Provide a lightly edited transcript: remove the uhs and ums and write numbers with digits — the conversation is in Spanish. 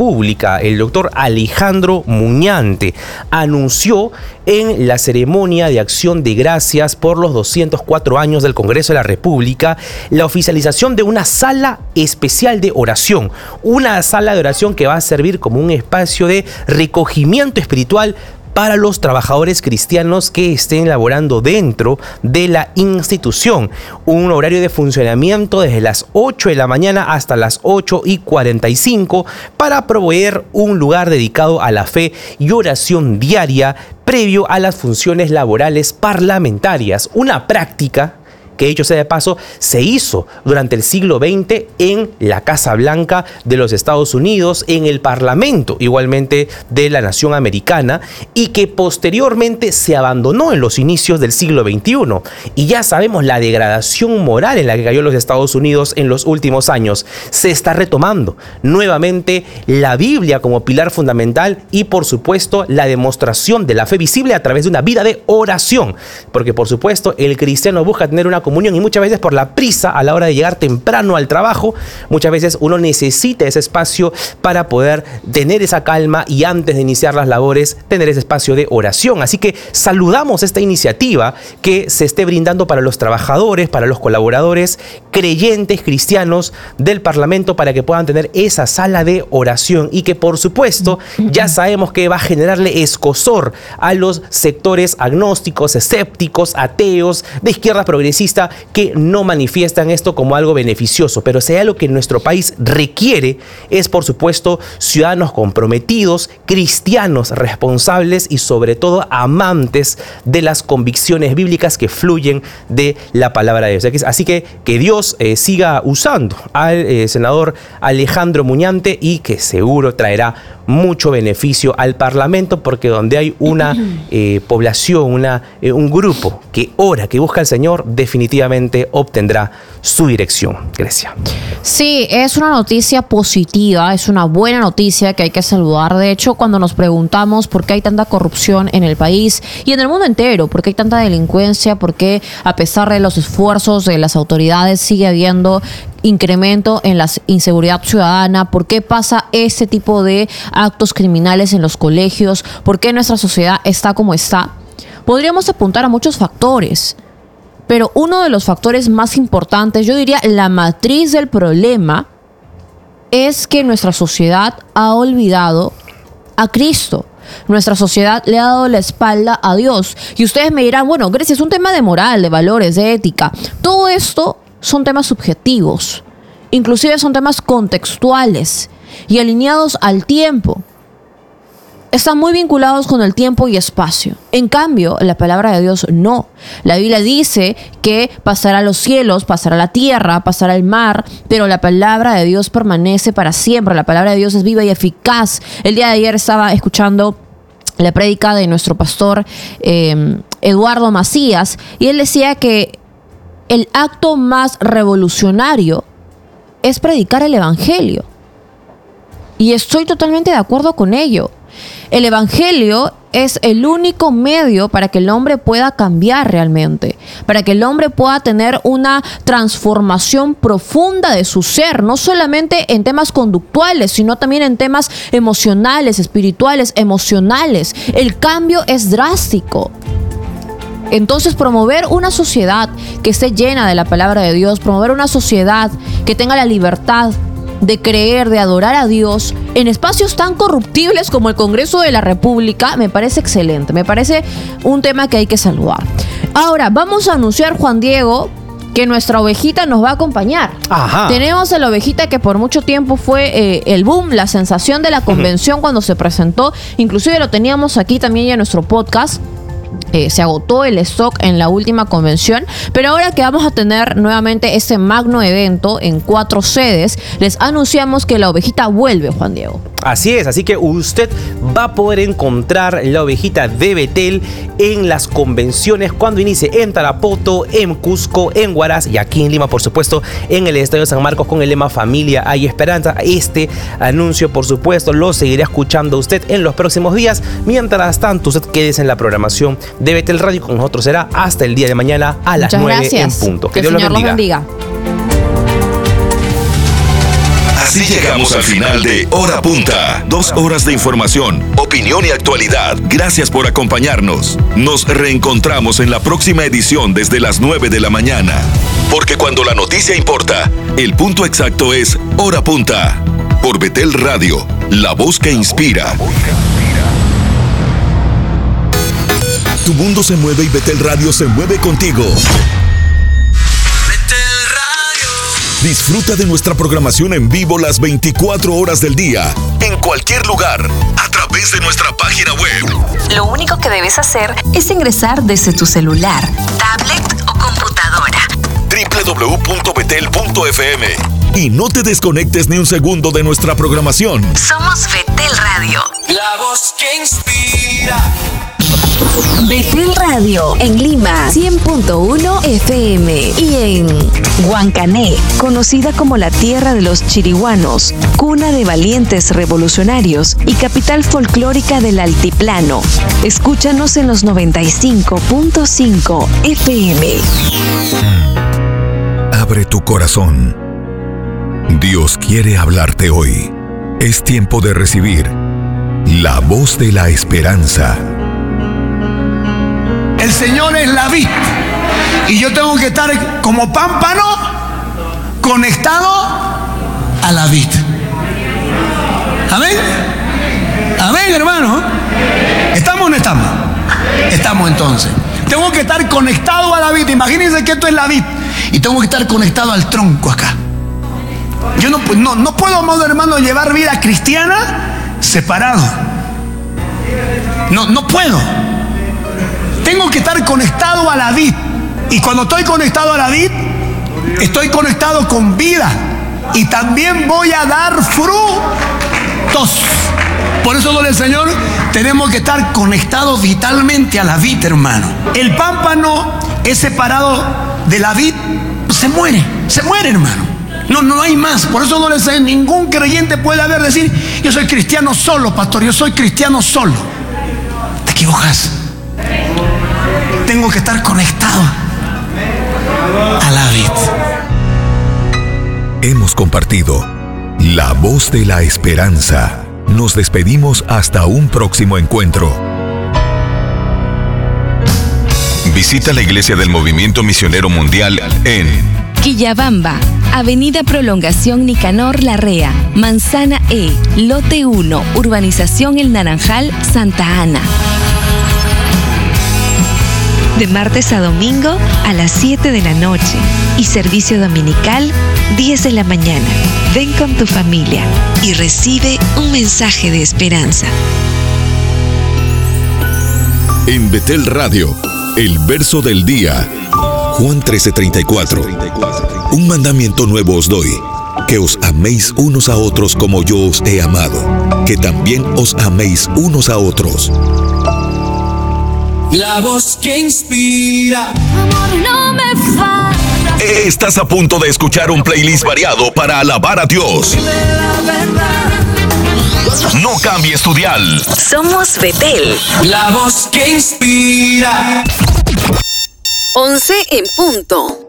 República, el doctor Alejandro Muñante, anunció en la ceremonia de acción de gracias por los 204 años del Congreso de la República la oficialización de una sala especial de oración, una sala de oración que va a servir como un espacio de recogimiento espiritual para los trabajadores cristianos que estén laborando dentro de la institución. Un horario de funcionamiento desde las 8 de la mañana hasta las 8:45 para proveer un lugar dedicado a la fe y oración diaria previo a las funciones laborales parlamentarias. Una práctica que, dicho sea de paso, se hizo durante el siglo XX en la Casa Blanca de los Estados Unidos, en el Parlamento igualmente de la nación americana, y que posteriormente se abandonó en los inicios del siglo XXI. Y ya sabemos la degradación moral en la que cayó los Estados Unidos en los últimos años. Se está retomando nuevamente la Biblia como pilar fundamental y, por supuesto, la demostración de la fe visible a través de una vida de oración. Porque, por supuesto, el cristiano busca tener una comunión y muchas veces por la prisa a la hora de llegar temprano al trabajo, muchas veces uno necesita ese espacio para poder tener esa calma y antes de iniciar las labores tener ese espacio de oración. Así que saludamos esta iniciativa que se esté brindando para los trabajadores, para los colaboradores creyentes cristianos del Parlamento, para que puedan tener esa sala de oración y que, por supuesto, ya sabemos que va a generarle escozor a los sectores agnósticos, escépticos, ateos, de izquierda progresista, que no manifiestan esto como algo beneficioso. Pero si hay algo que nuestro país requiere es, por supuesto, ciudadanos comprometidos, cristianos responsables y sobre todo amantes de las convicciones bíblicas que fluyen de la palabra de Dios. Así que Dios siga usando al senador Alejandro Muñante y que seguro traerá mucho beneficio al Parlamento, porque donde hay una población, un grupo que ora, que busca al Señor, definitivamente obtendrá su dirección. Grecia. Sí, es una noticia positiva, es una buena noticia que hay que saludar. De hecho, cuando nos preguntamos por qué hay tanta corrupción en el país y en el mundo entero, por qué hay tanta delincuencia, por qué a pesar de los esfuerzos de las autoridades sigue habiendo incremento en la inseguridad ciudadana, por qué pasa ese tipo de actos criminales en los colegios, por qué nuestra sociedad está como está, podríamos apuntar a muchos factores. Pero uno de los factores más importantes, yo diría la matriz del problema, es que nuestra sociedad ha olvidado a Cristo. Nuestra sociedad le ha dado la espalda a Dios. Y ustedes me dirán, bueno, Grecia, es un tema de moral, de valores, de ética. Todo esto son temas subjetivos. Inclusive son temas contextuales y alineados al tiempo. Están muy vinculados con el tiempo y espacio. En cambio, la palabra de Dios no. La Biblia dice que pasará los cielos, pasará la tierra, pasará el mar, pero la palabra de Dios permanece para siempre. La palabra de Dios es viva y eficaz. El día de ayer estaba escuchando la prédica de nuestro pastor Eduardo Macías, y él decía que el acto más revolucionario es predicar el evangelio. Y estoy totalmente de acuerdo con ello. El evangelio es el único medio para que el hombre pueda cambiar realmente, para que el hombre pueda tener una transformación profunda de su ser, no solamente en temas conductuales, sino también en temas emocionales, espirituales, emocionales. El cambio es drástico. Entonces, promover una sociedad que esté llena de la palabra de Dios, promover una sociedad que tenga la libertad de creer, de adorar a Dios en espacios tan corruptibles como el Congreso de la República, me parece excelente, me parece un tema que hay que saludar. Ahora, vamos a anunciar, Juan Diego, que nuestra ovejita nos va a acompañar. Ajá. Tenemos a la ovejita que por mucho tiempo fue el boom, la sensación de la convención cuando se presentó, inclusive lo teníamos aquí también ya en nuestro podcast. Se agotó el stock en la última convención, pero ahora que vamos a tener nuevamente este magno evento en 4 sedes, les anunciamos que la ovejita vuelve, Juan Diego. Así es, así que usted va a poder encontrar la ovejita de Betel en las convenciones cuando inicie en Tarapoto, en Cusco, en Huaraz y aquí en Lima, por supuesto, en el Estadio San Marcos con el lema Familia hay Esperanza. Este anuncio, por supuesto, lo seguirá escuchando usted en los próximos días. Mientras tanto, usted quédese en la programación de Betel Radio. Con nosotros será hasta el día de mañana a las 9 en punto. Que Dios los bendiga. Así llegamos al final de Hora Punta. 2 horas de información, opinión y actualidad. Gracias por acompañarnos. Nos reencontramos en la próxima edición desde las 9 de la mañana. Porque cuando la noticia importa, el punto exacto es Hora Punta. Por Betel Radio, la voz que inspira. Tu mundo se mueve y Betel Radio se mueve contigo. Disfruta de nuestra programación en vivo las 24 horas del día, en cualquier lugar, a través de nuestra página web. Lo único que debes hacer es ingresar desde tu celular, tablet o computadora. www.betel.fm. Y no te desconectes ni un segundo de nuestra programación. Somos Betel Radio. La voz que inspira. Betel Radio en Lima 100.1 FM y en Huancané, conocida como la tierra de los chiriguanos, cuna de valientes revolucionarios y capital folclórica del altiplano. Escúchanos en los 95.5 FM. Abre tu corazón. Dios quiere hablarte hoy. Es tiempo de recibir la voz de la esperanza. El Señor es la vid y yo tengo que estar como pámpano conectado a la vid. Amén. Amén, hermano. ¿Estamos o no estamos? Estamos entonces. Tengo que estar conectado a la vid. Imagínense que esto es la vid y tengo que estar conectado al tronco acá. Yo no puedo, amado hermano, llevar vida cristiana separado. No puedo. Tengo que estar conectado a la vid. Y cuando estoy conectado a la vid, estoy conectado con vida. Y también voy a dar frutos. Por eso, gloria al Señor, tenemos que estar conectados vitalmente a la vid, hermano. El pámpano es separado de la vid, se muere, hermano. No hay más. Por eso, gloria al Señor, ningún creyente puede decir, yo soy cristiano solo, pastor, yo soy cristiano solo. Te equivocas. Tengo que estar conectado a la vid. Hemos compartido la voz de la esperanza. Nos despedimos hasta un próximo encuentro. Visita la Iglesia del Movimiento Misionero Mundial en Quillabamba, Avenida Prolongación Nicanor Larrea, Manzana E, Lote 1, Urbanización El Naranjal, Santa Ana. De martes a domingo a las 7 de la noche y servicio dominical 10 de la mañana. Ven con tu familia y recibe un mensaje de esperanza. En Betel Radio, el verso del día. Juan 13:34. Un mandamiento nuevo os doy, que os améis unos a otros como yo os he amado, que también os améis unos a otros. La voz que inspira. Amor, no me falta. Estás a punto de escuchar un playlist variado para alabar a Dios. No cambies tu dial. Somos Betel. La voz que inspira. 11 en punto.